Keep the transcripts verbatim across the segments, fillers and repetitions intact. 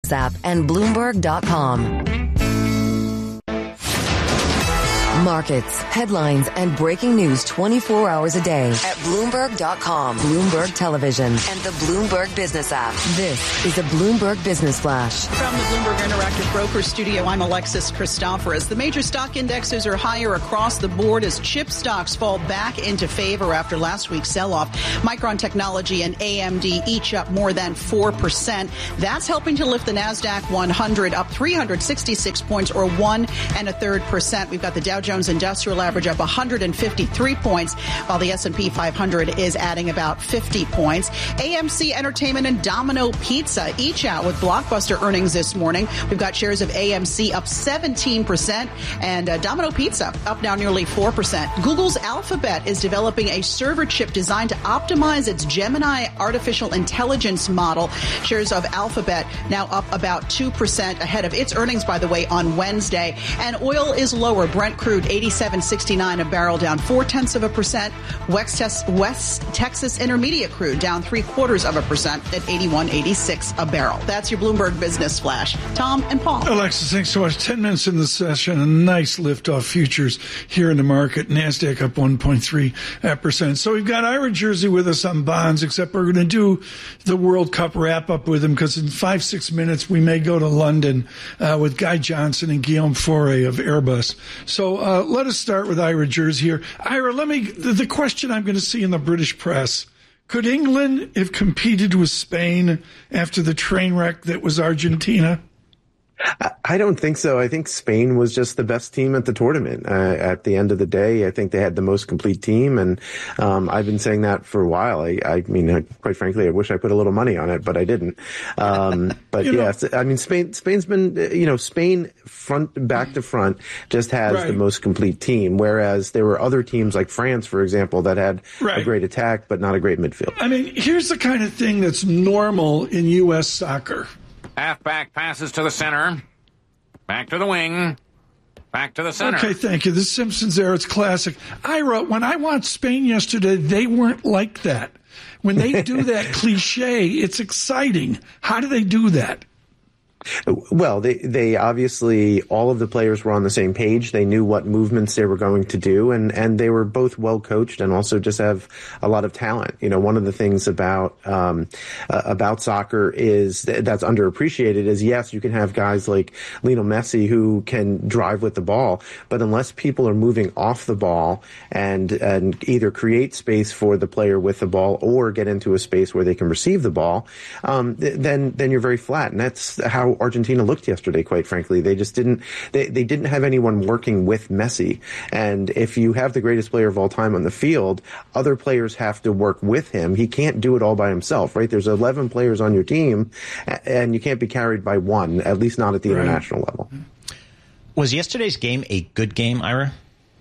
app and Bloomberg dot com. Markets, headlines, and breaking news twenty-four hours a day at Bloomberg dot com, Bloomberg Television, and the Bloomberg Business app. This is a Bloomberg Business Flash. From the Bloomberg Interactive Broker Studio, I'm Alexis Christoforous. The major stock indexes are higher across the board as chip stocks fall back into favor after last week's sell-off. Micron Technology and A M D each up more than four percent. That's helping to lift the NASDAQ one hundred up three hundred sixty-six points, or one and a third percent. We've got the Dow Jones Industrial Average up one hundred fifty-three points, while the S and P five hundred is adding about fifty points. A M C Entertainment and Domino Pizza each out with blockbuster earnings this morning. We've got shares of A M C up seventeen percent and uh, Domino Pizza up now nearly four percent. Google's Alphabet is developing a server chip designed to optimize its Gemini artificial intelligence model. Shares of Alphabet now up about two percent ahead of its earnings, by the way, on Wednesday. And oil is lower. Brent crude eighty-seven sixty-nine a barrel, down four tenths of a percent. West, Tes- West Texas Intermediate crude down three quarters of a percent at eighty-one eighty-six a barrel. That's your Bloomberg Business Flash. Tom and Paul. Alexis, thanks so much. Ten minutes in the session, a nice lift off futures here in the market. NASDAQ up one point three percent. So we've got Ira Jersey with us on bonds, except we're going to do the World Cup wrap up with him because in five, six minutes we may go to London uh, with Guy Johnson and Guillaume Faure of Airbus. So uh, let us start with Ira Jersey here. Ira, let me, the, the question I'm going to see in the British press, could England have competed with Spain after the train wreck that was Argentina? I don't think so. I think Spain was just the best team at the tournament. Uh, at the end of the day, I think they had the most complete team, and um, I've been saying that for a while. I, I mean, uh, quite frankly, I wish I put a little money on it, but I didn't. Um, but yes, know. I mean, Spain. Spain's been, you know, Spain front back to front just has right. the most complete team. Whereas there were other teams like France, for example, that had right. a great attack but not a great midfield. I mean, here's the kind of thing that's normal in U S soccer. Halfback passes to the center. Back to the wing. Back to the center. Okay, thank you. The Simpsons era, it's classic. Ira, when I watched Spain yesterday, they weren't like that. When they do that cliche, it's exciting. How do they do that? Well, they, they obviously, all of the players were on the same page. They knew what movements they were going to do, and, and they were both well coached and also just have a lot of talent. You know, one of the things about, um, uh, about soccer is th- that's underappreciated is, yes, you can have guys like Lionel Messi who can drive with the ball, but unless people are moving off the ball and, and either create space for the player with the ball or get into a space where they can receive the ball, um, th- then, then you're very flat. And that's how Argentina looked yesterday, quite frankly. They just didn't, they, they didn't have anyone working with Messi. And if you have the greatest player of all time on the field, other players have to work with him. He can't do it all by himself, right? There's eleven players on your team, and you can't be carried by one, at least not at the right. international level. Was yesterday's game a good game, Ira?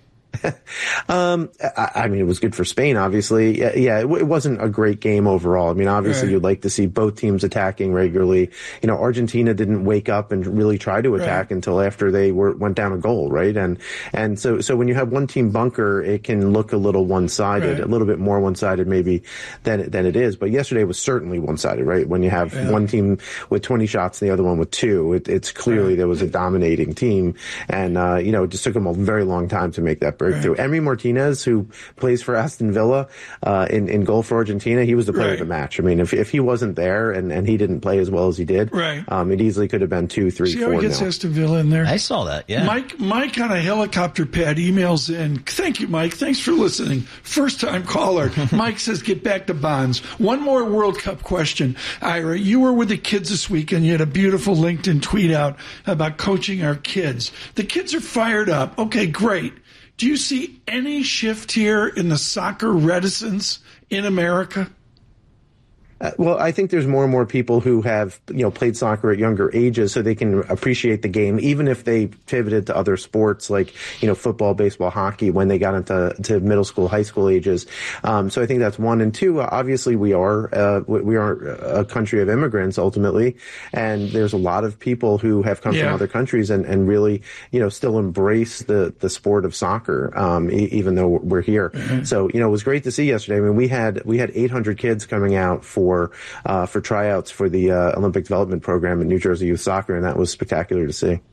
um, I, I mean, it was good for Spain, obviously. Yeah, yeah it, it wasn't a great game overall. I mean, obviously, right. you'd like to see both teams attacking regularly. You know, Argentina didn't wake up and really try to attack right. until after they were went down a goal, right? And and so so when you have one team bunker, it can look a little one-sided, right. a little bit more one-sided maybe than than it is. But yesterday was certainly one-sided, right? When you have yeah. one team with twenty shots and the other one with two, it, it's clearly right. there was a dominating team, and uh, you know, it just took them a very long time to make that breakthrough. Right. Emery Martinez, who plays for Aston Villa uh, in, in goal for Argentina, he was the player right. of the match. I mean, if if he wasn't there and, and he didn't play as well as he did, right. um, it easily could have been two, three, See four. how he gets nil. Aston Villa in there? I saw that, yeah. Mike, Mike on a helicopter pad emails in. Thank you, Mike. Thanks for listening. First-time caller. Mike says, get back to bonds. One more World Cup question. Ira, you were with the kids this weekend. You had a beautiful LinkedIn tweet out about coaching our kids. The kids are fired up. Okay, great. Do you see any shift here in the soccer reticence in America? Uh, well, I think there's more and more people who have, you know, played soccer at younger ages so they can appreciate the game, even if they pivoted to other sports like, you know, football, baseball, hockey when they got into to middle school, high school ages. Um, so I think that's one. And two, uh, obviously we are, uh, we are a country of immigrants ultimately. And there's a lot of people who have come yeah. from other countries and, and really, you know, still embrace the, the sport of soccer, um, e- even though we're here. Mm-hmm. So, you know, it was great to see yesterday. I mean, we had, we had eight hundred kids coming out for for uh, for tryouts for the uh, Olympic Development Program at New Jersey Youth Soccer, and that was spectacular to see.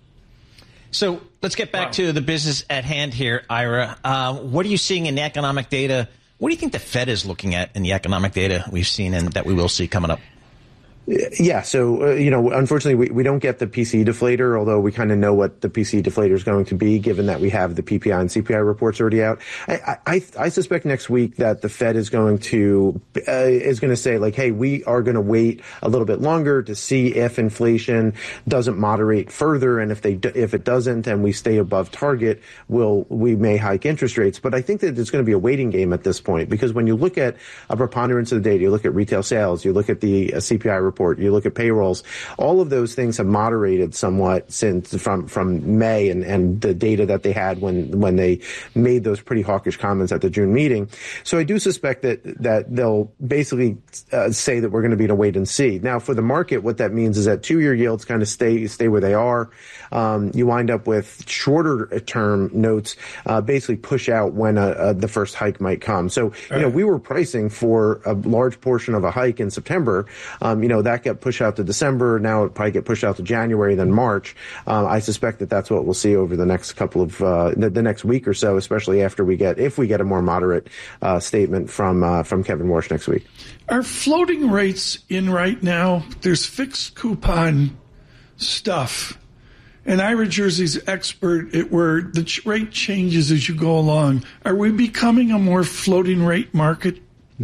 So let's get back wow. to the business at hand here, Ira. Uh, what are you seeing in the economic data? What do you think the Fed is looking at in the economic data we've seen and that we will see coming up? Yeah, so, uh, you know, unfortunately, we, we don't get the P C deflator, although we kind of know what the P C deflator is going to be, given that we have the P P I and C P I reports already out. I, I, I suspect next week that the Fed is going to uh, is going to say, like, hey, we are going to wait a little bit longer to see if inflation doesn't moderate further, and if they do, if it doesn't, and we stay above target, we'll we may hike interest rates. But I think that it's going to be a waiting game at this point, because when you look at a preponderance of the data, you look at retail sales, you look at the uh, C P I report. You look at payrolls, all of those things have moderated somewhat since from, from May and, and the data that they had when, when they made those pretty hawkish comments at the June meeting. So I do suspect that, that they'll basically uh, say that we're going to be in a wait and see. Now, for the market, what that means is that two-year yields kind of stay, stay where they are. Um, you wind up with shorter term notes, uh, basically push out when a, a, the first hike might come. So, you know, we were pricing for a large portion of a hike in September. Um, you know, that got pushed out to December. Now it probably get pushed out to January, then March. Um, I suspect that that's what we'll see over the next couple of uh, the, the next week or so, especially after we get if we get a more moderate uh, statement from uh, from Kevin Warsh next week. Are floating rates in right now? There's fixed coupon stuff, and Ira Jersey's expert at where the ch- rate changes as you go along. Are we becoming a more floating rate market?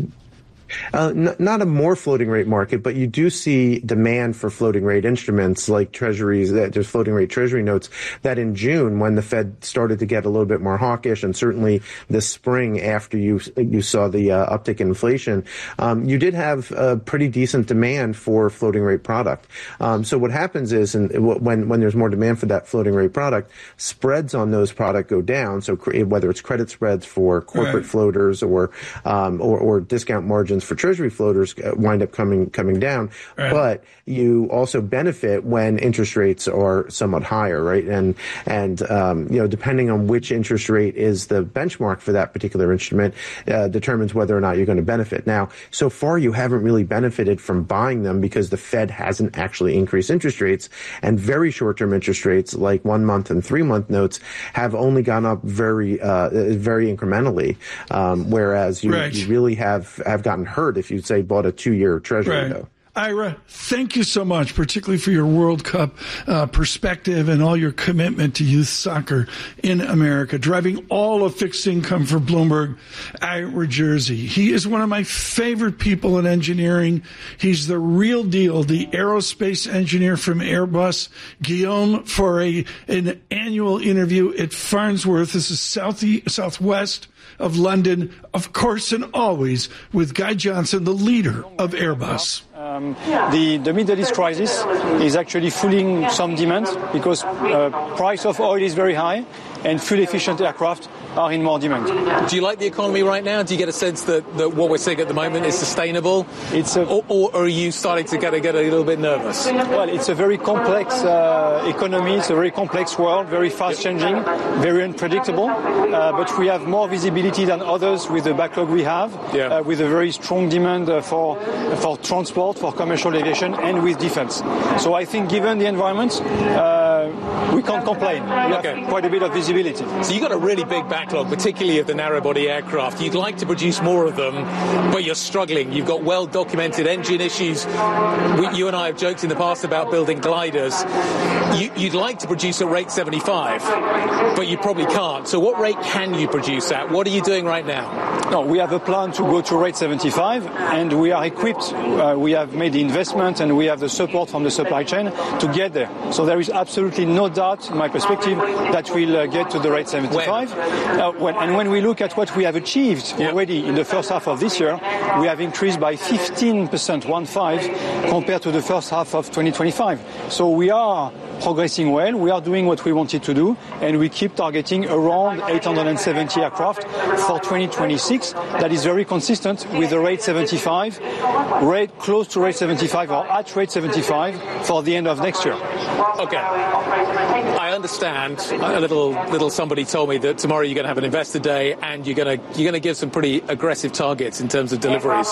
Uh, n- not a more floating rate market, but you do see demand for floating rate instruments like treasuries, that there's floating rate treasury notes that in June, when the Fed started to get a little bit more hawkish, and certainly this spring after you you saw the uh, uptick in inflation, um, you did have a pretty decent demand for floating rate product. Um, so what happens is, and when when there's more demand for that floating rate product, spreads on those product go down. So cr- whether it's credit spreads for corporate right. floaters or, um, or or discount margins for treasury floaters wind up coming coming down, right. But you also benefit when interest rates are somewhat higher, right? And and um, you know, depending on which interest rate is the benchmark for that particular instrument, uh, determines whether or not you're going to benefit. Now, so far you haven't really benefited from buying them because the Fed hasn't actually increased interest rates, and very short-term interest rates like one month and three month notes have only gone up very uh, very incrementally, um, whereas you, right. you really have have gotten hurt if you say bought a two-year treasury right. note. Ira, thank you so much, particularly for your World Cup uh, perspective and all your commitment to youth soccer in America, driving all of fixed income for Bloomberg. Ira Jersey. He is one of my favorite people in engineering. He's the real deal, the aerospace engineer from Airbus. Guillaume for a, an annual interview at Farnsworth. This is south southwest of London, of course, and always with Guy Johnson, the leader of Airbus. Um, the, the Middle East crisis is actually fooling some demand because uh, price of oil is very high and fuel-efficient aircraft are in more demand. Do you like the economy right now? Do you get a sense that, that what we're seeing at the moment is sustainable? It's a, or, or are you starting to get a, get a little bit nervous? Well, it's a very complex uh, economy. It's a very complex world, very fast-changing, very unpredictable. Uh, but we have more visibility than others with the backlog we have, yeah. uh, with a very strong demand uh, for for transport, for commercial aviation, and with defense. So I think given the environment, uh, we can't complain. We okay. have quite a bit of visibility. So you've got a really big backlog, particularly of the narrow-body aircraft. You'd like to produce more of them, but you're struggling. You've got well-documented engine issues. We, you and I have joked in the past about building gliders. You, you'd like to produce at rate seventy-five, but you probably can't. So what rate can you produce at? What are you doing right now? No, we have a plan to go to rate seventy-five, and we are equipped. Uh, we have made the investment, and we have the support from the supply chain to get there. So there is absolutely no doubt, in my perspective, that we'll uh, get to the rate seventy-five. When? Uh, when, and when we look at what we have achieved yep. already in the first half of this year, we have increased by fifteen percent, one five, compared to the first half of twenty twenty-five. So we are progressing well. We are doing what we wanted to do, and we keep targeting around eight hundred seventy aircraft for twenty twenty-six. That is very consistent with the rate seventy-five, rate close to rate seventy-five or at rate seventy-five for the end of next year. Okay. I understand. A little little somebody told me that tomorrow you're going to have an investor day and you're going to you're going to give some pretty aggressive targets in terms of deliveries.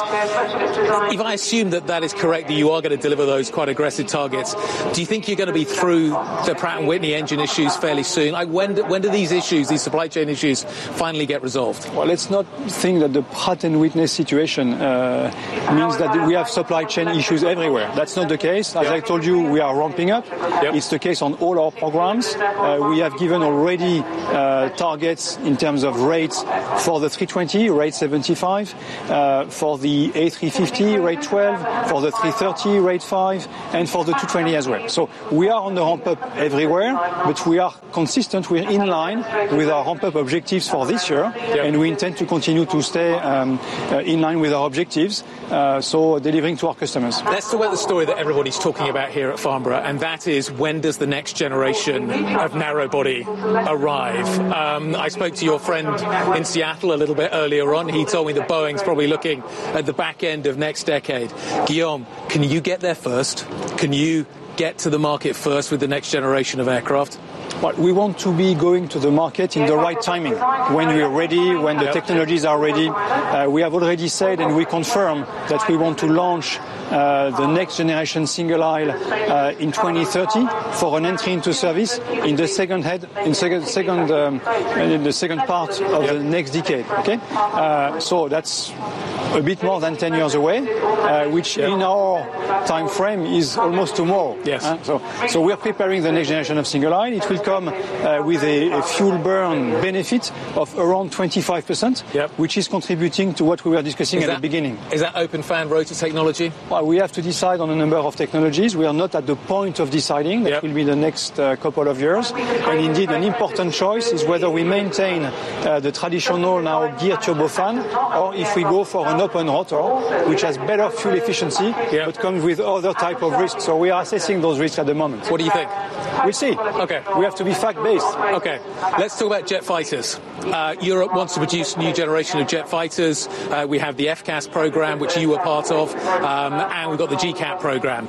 If I assume that that is correct, that you are going to deliver those quite aggressive targets, do you think you're going to be through the Pratt and Whitney engine issues fairly soon? Like when do, when do these issues, these supply chain issues, finally get resolved? Well, let's not think that the Pratt and Whitney situation uh, means that we have supply chain issues everywhere. That's not the case. As yep. I told you, we are ramping up. Yep. It's the case on all our programs. Uh, we have given already uh, targets in terms of rates for the three twenty, rate seventy-five, uh, for the A three fifty, rate twelve, for the three thirty, rate five, and for the two twenty as well. So we are on the ramp up everywhere, but we are consistent. We're in line with our ramp up objectives for this year, yep. and we intend to continue to stay um, uh, in line with our objectives, uh, so delivering to our customers. Let's talk about the story that everybody's talking about here at Farnborough, and that is, when does the next generation of narrow body arrive? Um, I spoke to your friend in Seattle a little bit earlier on. He told me that Boeing's probably looking at the back end of next decade. Guillaume, can you get there first? Can you get to the market first with the next generation of aircraft? Well, we want to be going to the market in the right timing, when we are ready, when the yep. technologies are ready. Uh, we have already said, and we confirm, that we want to launch uh, the next generation single aisle uh, in twenty thirty for an entry into service in the second head, in second, second, um, in the second part of yep. the next decade. Okay, uh, so that's a bit more than ten years away, uh, which yep. in our time frame is almost tomorrow. Yes. Uh, so, so we are preparing the next generation of single aisle. It will come uh, with a, a fuel burn benefit of around twenty-five percent, yep. which is contributing to what we were discussing is at that, the beginning. Is that open fan rotor technology? Well, we have to decide on a number of technologies. We are not at the point of deciding. That yep. will be the next uh, couple of years. And indeed, an important choice is whether we maintain uh, the traditional now gear turbofan, or if we go for an open rotor, which has better fuel efficiency, yep. but comes with other type of risks. So we are assessing those risks at the moment. What do you think? We'll see. Okay. We have to be fact-based. Okay. Let's talk about jet fighters. Uh, Europe wants to produce a new generation of jet fighters. Uh, we have the F CAS program, which you were part of, um, and we've got the G CAP program.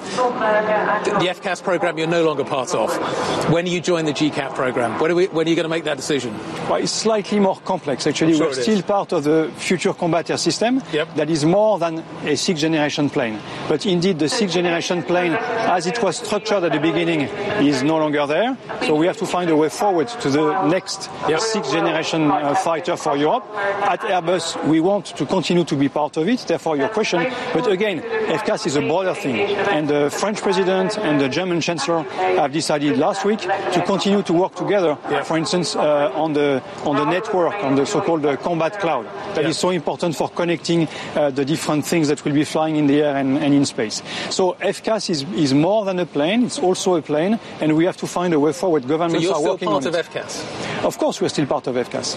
The, the F CAS program you're no longer part of. When do you join the G CAP program? When are, we, when are you going to make that decision? Well, it's slightly more complex, actually. Sure We're still is. part of the Future Combat Air System. Yep. That is more than a sixth-generation plane. But indeed, the sixth-generation plane, as it was structured at the beginning, is no longer there. So we have to find a way forward to the next yep. sixth-generation uh, fighter for Europe. At Airbus, we want to continue to be part of it, therefore your question. But again, F CAS is a broader thing. And the French President and the German Chancellor have decided last week to continue to work together, yep. for instance, uh, on the on the network, on the so-called uh, combat cloud. That yep. is so important for connecting uh, the different things that will be flying in the air and, and in space. So F CAS is, is more than a plane, it's also a plane, and we have to find a way forward. Governments so are working on it. you're still part of F CAS? Of course we're still part of F CAS.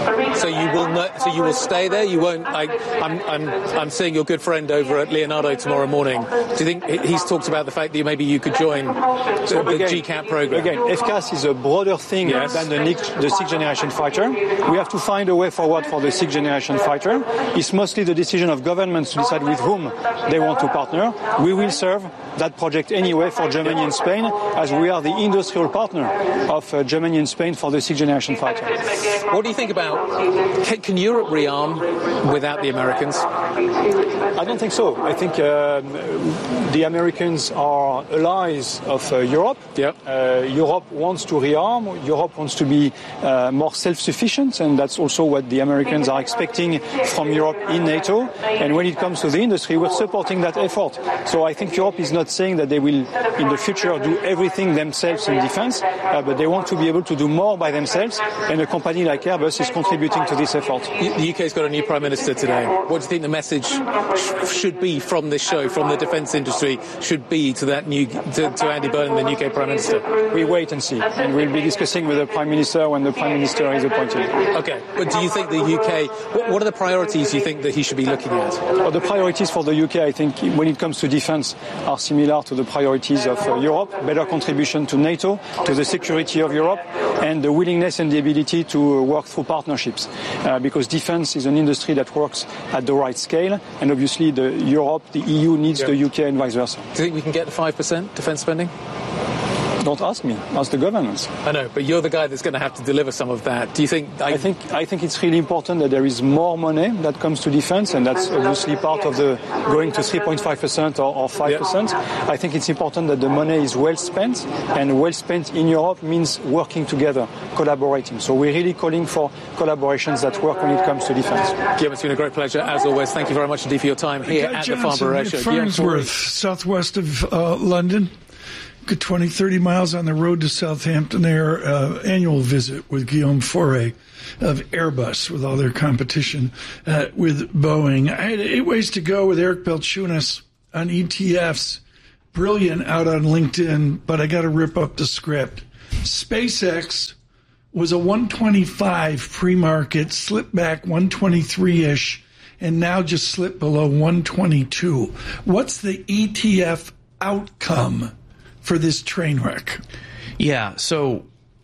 So you will not, so you will stay there? You won't? I, I'm, I'm, I'm seeing your good friend over at Leonardo tomorrow morning. Do you think he's talked about the fact that maybe you could join the, the again, G CAP program? Again, F CAS is a broader thing yes. than the, the sixth-generation fighter. We have to find a way forward for the sixth-generation fighter. It's mostly the decision of governments to decide with whom they want to partner. We will serve that project anyway for Germany and Spain, as we are the industrial partner of uh, Germany and Spain for the sixth-generation fighter. What do you think about, can, can Europe rearm without the Americans? I don't think so. I think um, the Americans are allies of uh, Europe. Yep. Uh, Europe wants to rearm. Europe wants to be uh, more self-sufficient, and that's also what the Americans are expecting from Europe in NATO. And when it comes to the industry, we're supporting that effort. So I think Europe is not saying that they will, in the future, do everything themselves in defense, uh, but they want to be able to do more by themselves, and a company like Airbus is contributing to this effort. The U K's got a new Prime Minister today. What do you think the message sh- should be from this show, from the defence industry, should be to that new, to, to Andy Burnham, the U K Prime Minister? We wait and see, and we'll be discussing with the Prime Minister when the Prime Minister is appointed. Okay, but do you think the U K, what, what are the priorities you think that he should be looking at? Well, the priorities for the U K, I think, when it comes to defence, are similar to the priorities of uh, Europe. Better contribution to NATO, to the security of Europe, and the willingness and the ability to uh, work through partnerships. Uh, because defence is an industry that works at the right scale, and obviously the Europe, the E U needs yep. the U K and vice versa. Do you think we can get to five percent defence spending? Don't ask me. Ask the governments. I know, but you're the guy that's going to have to deliver some of that. Do you think? I, I think I think it's really important that there is more money that comes to defense, and that's obviously part of the going to three point five percent or, or five percent. Yep. I think it's important that the money is well spent, and well spent in Europe means working together, collaborating. So we're really calling for collaborations that work when it comes to defense. Guillaume, it's been a great pleasure as always. Thank you very much indeed for your time here at Johnson, the Farnborough Show. Farnsworth, southwest of uh, London. Good twenty, thirty miles on the road to Southampton there. Uh, annual visit with Guillaume Fauré of Airbus with all their competition uh, with Boeing. I had eight ways to go with Eric Balchunas on E T Fs. Brilliant out on LinkedIn, but I got to rip up the script. SpaceX was a one twenty-five pre-market, slipped back one twenty-three-ish, and now just slipped below one twenty-two. What's the E T F outcome for this train wreck? Yeah, so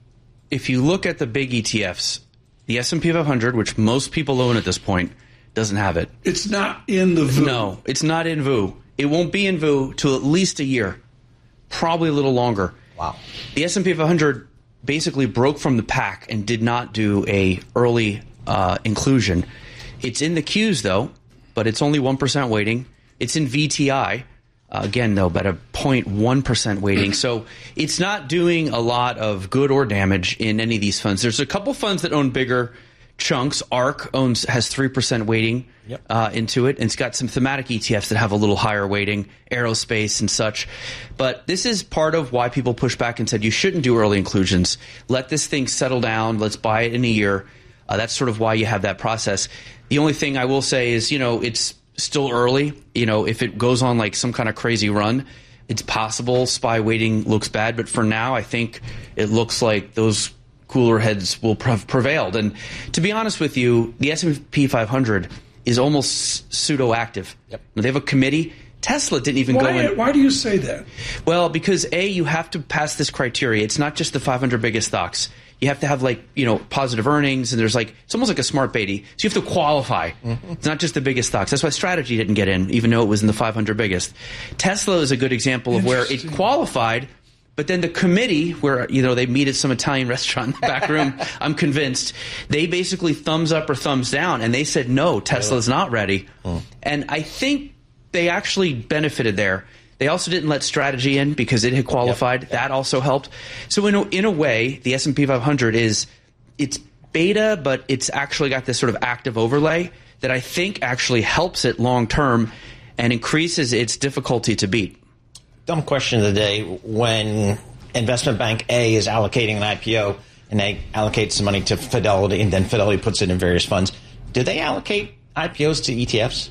if you look at the big E T Fs, the S and P five hundred, which most people own at this point, doesn't have it. It's not in the V U. No, it's not in V U. It won't be in V U till at least a year, probably a little longer. Wow. The S and P five hundred basically broke from the pack and did not do a early uh, inclusion. It's in the Qs, though, but it's only one percent weighting. It's in V T I. Uh, again, though, about a zero point one percent weighting. So it's not doing a lot of good or damage in any of these funds. There's a couple funds that own bigger chunks. ARK owns has three percent weighting yep. uh, into it. And it's got some thematic E T Fs that have a little higher weighting, aerospace and such. But this is part of why people pushed back and said you shouldn't do early inclusions. Let this thing settle down. Let's buy it in a year. Uh, that's sort of why you have that process. The only thing I will say is, you know, it's still early. You know, if it goes on like some kind of crazy run, it's possible S P Y weighting looks bad. But for now, I think it looks like those cooler heads will have prevailed. And to be honest with you, the S and P five hundred is almost pseudo-active. Yep. They have a committee. Tesla didn't even why, go in. Why do you say that? Well, because A, you have to pass this criteria. It's not just the five hundred biggest stocks. You have to have, like, you know, positive earnings, and there's like, it's almost like a smart beta. So you have to qualify. Mm-hmm. It's not just the biggest stocks. That's why Strategy didn't get in, even though it was in the five hundred biggest. Tesla is a good example of where it qualified, but then the committee, where, you know, they meet at some Italian restaurant in the back room, I'm convinced, they basically thumbs up or thumbs down, and they said, no, Tesla's not ready. Mm. And I think they actually benefited there. They also didn't let Strategy in because it had qualified. Yep. That also helped. So in a, in a way, the S and P five hundred is, it's beta, but it's actually got this sort of active overlay that I think actually helps it long term and increases its difficulty to beat. Dumb question of the day. When investment bank A is allocating an I P O and they allocate some money to Fidelity and then Fidelity puts it in various funds, do they allocate I P Os to E T Fs?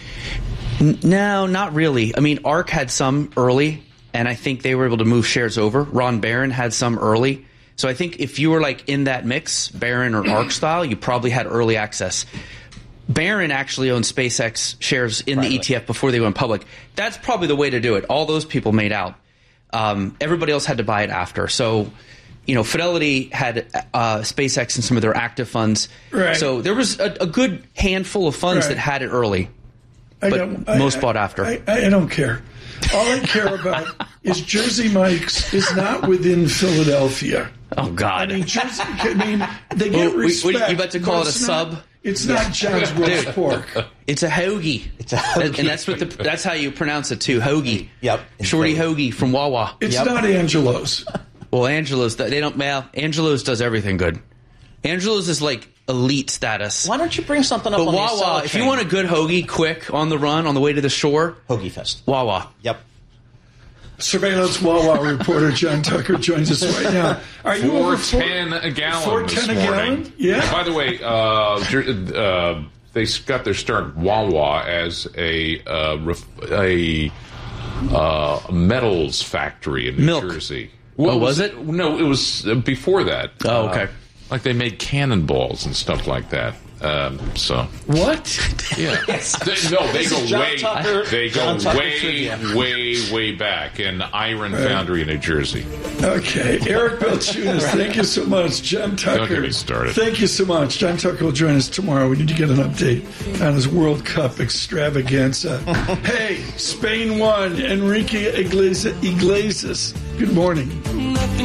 No, not really. I mean, ARK had some early, and I think they were able to move shares over. Ron Barron had some early. So I think if you were like in that mix, Barron or ARK style, you probably had early access. Barron actually owned SpaceX shares in right, the E T F right. before they went public. That's probably the way to do it. All those people made out. Um, everybody else had to buy it after. So, you know, Fidelity had uh, SpaceX and some of their active funds. Right. So there was a, a good handful of funds right. that had it early. I but I, most I, bought after. I, I don't care. All I care about is Jersey Mike's is not within Philadelphia. Oh, God. I mean, Jersey, I mean they get well, respect. What, you about to call it a sub? Not, it's not John's roast pork. It's a hoagie. It's a hoagie. And that's what the, that's how you pronounce it, too. Hoagie. Yep. Shorty hoagie from Wawa. It's yep. not Angelo's. Well, Angelo's, they don't, well, Angelo's does everything good. Angelo's is like elite status. Why don't you bring something up but on Wawa, the Wawa, if you want a good hoagie, quick, on the run, on the way to the shore. Hoagie Fest. Wawa. Yep. Surveillance Wawa reporter John Tucker joins us right now. Are you four over four ten a gallon four this ten a morning. Gallon? Yeah. And by the way, uh, uh, they got their start Wawa as a uh, ref- a uh, metals factory in New Milk. Jersey. Well, oh, was it? No, it was before that. Oh, okay. Uh, like they made cannonballs and stuff like that. Um, so what? Yeah, they, no, they go John way, Tucker, they go John Tucker way, trivia. way, way back in Iron Foundry, New Jersey. Okay, Eric Balchunas, thank you so much. John Tucker, Don't get me started. Thank you so much. John Tucker will join us tomorrow. We need to get an update on his World Cup extravaganza. Hey, Spain won. Enrique Iglesias. Iglesias. Good morning.